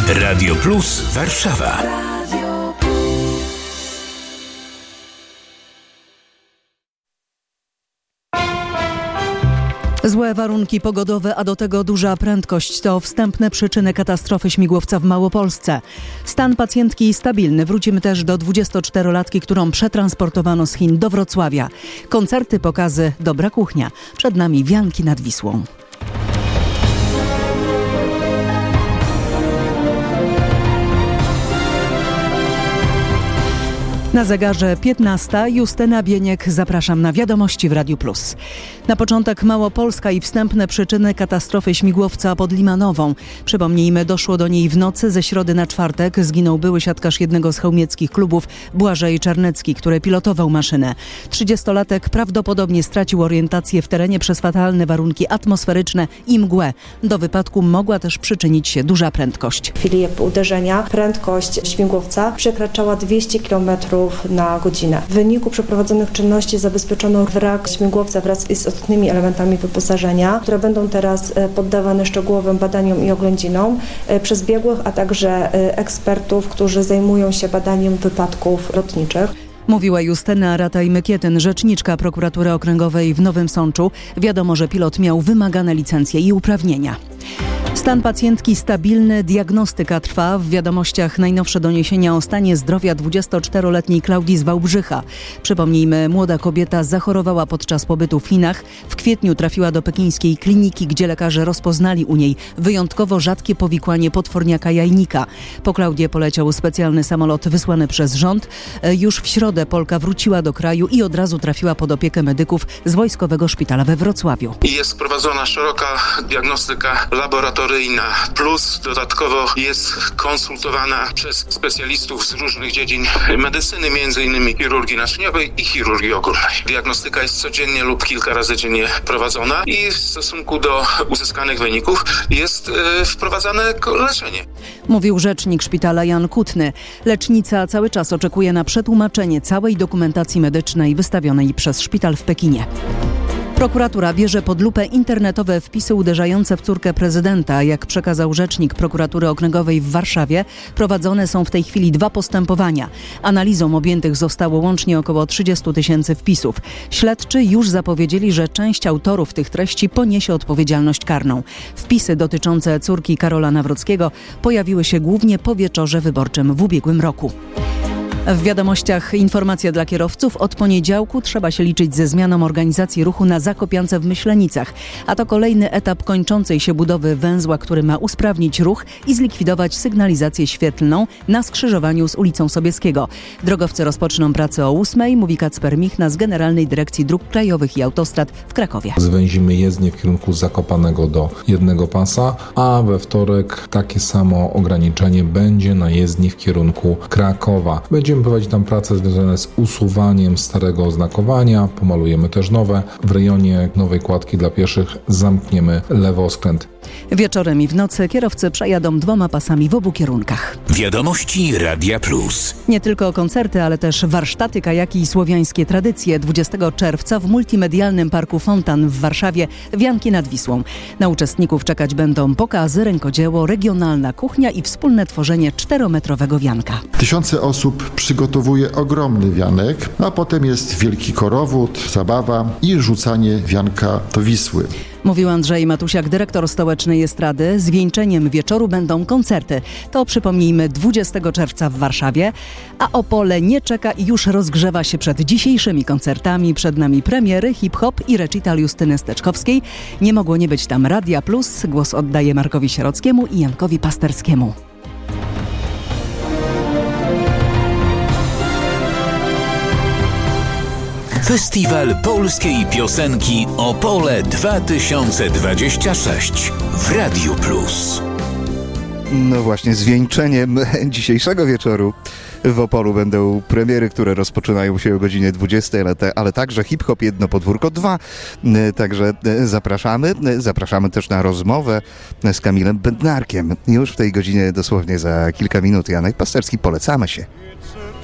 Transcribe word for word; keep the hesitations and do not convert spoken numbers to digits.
Radio Plus Warszawa. Złe warunki pogodowe, a do tego duża prędkość to wstępne przyczyny katastrofy śmigłowca w Małopolsce. Stan pacjentki stabilny. Wrócimy też do dwudziestoczterolatki, którą przetransportowano z Chin do Wrocławia. Koncerty, pokazy, dobra kuchnia. Przed nami wianki nad Wisłą. Na zegarze piętnasta. Justyna Bieniek, zapraszam na wiadomości w Radiu Plus. Na początek Małopolska i wstępne przyczyny katastrofy śmigłowca pod Limanową. Przypomnijmy, doszło do niej w nocy ze środy na czwartek. Zginął były siatkarz jednego z chełmieckich klubów, Błażej Czarnecki, który pilotował maszynę. trzydziestolatek prawdopodobnie stracił orientację w terenie przez fatalne warunki atmosferyczne i mgłę. Do wypadku mogła też przyczynić się duża prędkość. W chwili uderzenia prędkość śmigłowca przekraczała dwieście kilometrów na godzinę. W wyniku przeprowadzonych czynności zabezpieczono wrak śmigłowca wraz z istotnymi elementami wyposażenia, które będą teraz poddawane szczegółowym badaniom i oględzinom przez biegłych, a także ekspertów, którzy zajmują się badaniem wypadków lotniczych. Mówiła Justyna Rataj-Mykietyn, rzeczniczka Prokuratury Okręgowej w Nowym Sączu. Wiadomo, że pilot miał wymagane licencje i uprawnienia. Stan pacjentki stabilny, diagnostyka trwa. W wiadomościach najnowsze doniesienia o stanie zdrowia dwudziestoczteroletniej Klaudii z Wałbrzycha. Przypomnijmy, młoda kobieta zachorowała podczas pobytu w Chinach. W kwietniu trafiła do pekińskiej kliniki, gdzie lekarze rozpoznali u niej wyjątkowo rzadkie powikłanie potworniaka jajnika. Po Klaudię poleciał specjalny samolot wysłany przez rząd. Już w środę Polka wróciła do kraju i od razu trafiła pod opiekę medyków z Wojskowego Szpitala we Wrocławiu. Jest prowadzona szeroka diagnostyka laboratoryjna, plus dodatkowo jest konsultowana przez specjalistów z różnych dziedzin medycyny, między innymi chirurgii naczyniowej i chirurgii ogólnej. Diagnostyka jest codziennie lub kilka razy dziennie prowadzona i w stosunku do uzyskanych wyników jest yy, wprowadzane leczenie. Mówił rzecznik szpitala Jan Kutny. Lecznica cały czas oczekuje na przetłumaczenie całej dokumentacji medycznej wystawionej przez szpital w Pekinie. Prokuratura bierze pod lupę internetowe wpisy uderzające w córkę prezydenta. Jak przekazał rzecznik Prokuratury Okręgowej w Warszawie, prowadzone są w tej chwili dwa postępowania. Analizą objętych zostało łącznie około trzydzieści tysięcy wpisów. Śledczy już zapowiedzieli, że część autorów tych treści poniesie odpowiedzialność karną. Wpisy dotyczące córki Karola Nawrockiego pojawiły się głównie po wieczorze wyborczym w ubiegłym roku. W wiadomościach informacja dla kierowców. Od poniedziałku trzeba się liczyć ze zmianą organizacji ruchu na Zakopiance w Myślenicach. A to kolejny etap kończącej się budowy węzła, który ma usprawnić ruch i zlikwidować sygnalizację świetlną na skrzyżowaniu z ulicą Sobieskiego. Drogowcy rozpoczną pracę o ósmej, mówi Kacper Michna z Generalnej Dyrekcji Dróg Krajowych i Autostrad w Krakowie. Zwęzimy jezdnię w kierunku Zakopanego do jednego pasa, a we wtorek takie samo ograniczenie będzie na jezdni w kierunku Krakowa. Będziemy prowadzić tam prace związane z usuwaniem starego oznakowania, pomalujemy też nowe. W rejonie nowej kładki dla pieszych zamkniemy lewoskręt. Wieczorem i w nocy kierowcy przejadą dwoma pasami w obu kierunkach. Wiadomości Radia Plus. Nie tylko koncerty, ale też warsztaty, kajaki i słowiańskie tradycje. dwudziestego czerwca w multimedialnym parku Fontan w Warszawie wianki nad Wisłą. Na uczestników czekać będą pokazy, rękodzieło, regionalna kuchnia i wspólne tworzenie czterometrowego wianka. Tysiące osób przygotowuje ogromny wianek, a potem jest wielki korowód, zabawa i rzucanie wianka do Wisły. Mówił Andrzej Matusiak, dyrektor stołecznej estrady. Zwieńczeniem wieczoru będą koncerty. To przypomnijmy dwudziestego czerwca w Warszawie. A Opole nie czeka i już rozgrzewa się przed dzisiejszymi koncertami. Przed nami premiery, hip-hop i recital Justyny Steczkowskiej. Nie mogło nie być tam Radia Plus. Głos oddaję Markowi Sierockiemu i Jankowi Pasterskiemu. Festiwal Polskiej Piosenki Opole dwa tysiące dwadzieścia sześć w Radiu Plus. No właśnie, zwieńczeniem dzisiejszego wieczoru w Opolu będą premiery, które rozpoczynają się o godzinie dwudziestej, ale, te, ale także hip-hop Jedno Podwórko dwa. Także zapraszamy. Zapraszamy też na rozmowę z Kamilem Bednarkiem. Już w tej godzinie, dosłownie za kilka minut. Janek Pasterski, polecamy się.